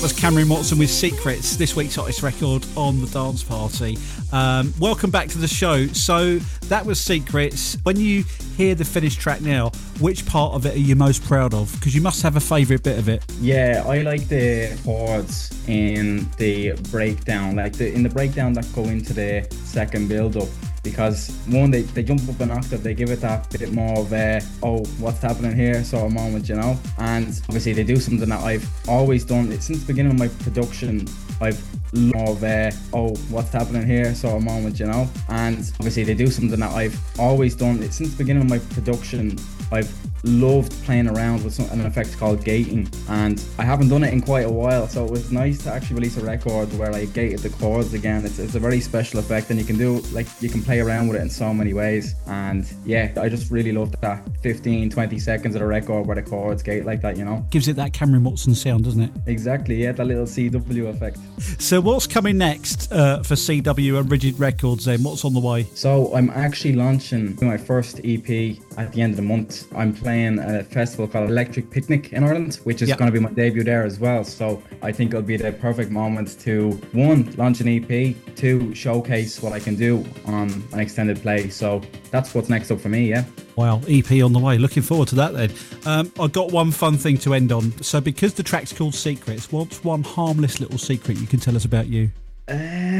Was Cameron Watson with Secrets, this week's hottest record on the Dance Party. Welcome back to the show. So that was Secrets. When you hear the finished track now, which part of it are you most proud of? Because you must have a favourite bit of it. Yeah, I like the chords in the breakdown, in the breakdown that go into the second build-up. Because one, they jump up an octave, they give it that bit more of a, oh, what's happening here sort of moment, you know? And obviously they do something that I've always done, since the beginning of my production, I've more of a, oh, what's happening here sort of moment, you know? And obviously they do something that I've always done, since the beginning of my production, I've loved playing around with an effect called gating, and I haven't done it in quite a while, so it was nice to actually release a record where I gated the chords again. It's a very special effect, and you can play around with it in so many ways. And yeah, I just really loved that 15-20 seconds of the record where the chords gate like that, you know. Gives it that Cameron Watson sound, doesn't it? Exactly, yeah, that little CW effect. So what's coming next for CW and Rigid Records then? What's on the way? So I'm actually launching my first EP at the end of the month. I'm playing a festival called Electric Picnic in Ireland, which is going to be my debut there as well. So I think it'll be the perfect moment to, one, launch an EP, two, showcase what I can do on an extended play. So that's what's next up for me, yeah. Wow, EP on the way. Looking forward to that then. I've got one fun thing to end on. So because the track's called Secrets, what's one harmless little secret you can tell us about you?